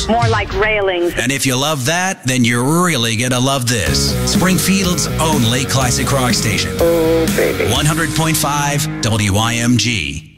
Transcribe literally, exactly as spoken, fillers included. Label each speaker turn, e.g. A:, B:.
A: Railings.
B: More like railings.
A: And if you love that, then you're really gonna love this. Springfield's only classic rock station.
B: Oh, baby.
A: one hundred point five W I M G.